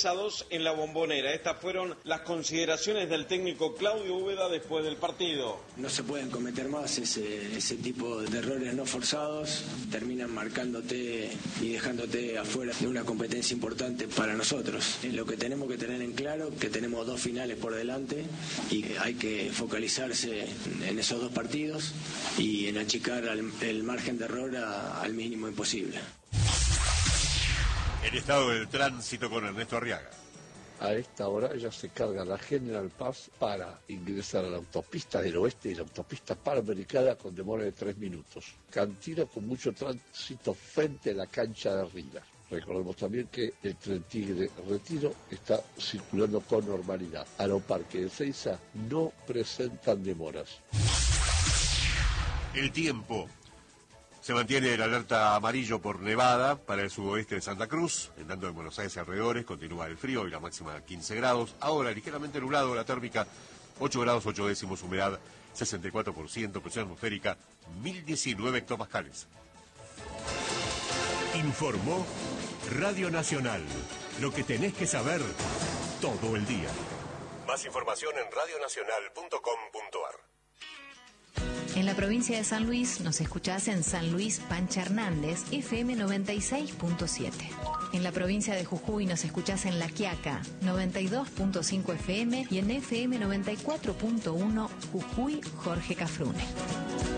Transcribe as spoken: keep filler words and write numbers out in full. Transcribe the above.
tres a dos en la Bombonera. Estas fueron las consideraciones del técnico Claudio Úbeda después del partido. No se pueden cometer más ese, ese tipo de errores no forzados, terminan marcándote y dejándote afuera de una competencia importante para nosotros. Lo que tenemos que tener en claro, que tenemos dos finales por delante y hay que focalizarse en esos dos partidos y en achicar el, el margen de error a, al mínimo imposible. El estado del tránsito con Ernesto Arriaga. A esta hora ya se carga la General Paz para ingresar a la autopista del oeste y la autopista panamericana con demora de tres minutos. Cantina con mucho tránsito frente a la cancha de River. Recordemos también que el Tren Tigre Retiro está circulando con normalidad. Aeroparque de Ezeiza no presentan demoras. El tiempo. Se mantiene el alerta amarillo por nevada para el sudoeste de Santa Cruz. En tanto en Buenos Aires y alrededores continúa el frío y la máxima quince grados. Ahora ligeramente nublado, la térmica ocho grados ocho décimos, humedad sesenta y cuatro por ciento, presión atmosférica mil diecinueve hectopascales. Informó Radio Nacional. Lo que tenés que saber todo el día. Más información en radio nacional punto com punto ar. En la provincia de San Luis nos escuchás en San Luis Pancha Hernández, F M noventa y seis punto siete. En la provincia de Jujuy nos escuchás en La Quiaca, noventa y dos punto cinco F M y en F M noventa y cuatro punto uno Jujuy Jorge Cafrune.